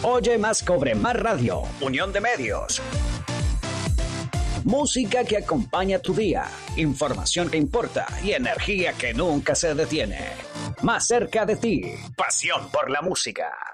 Oye Más Cobre Más Radio, Unión de Medios. Música que acompaña tu día, información que importa y energía que nunca se detiene. Más cerca de ti, pasión por la música.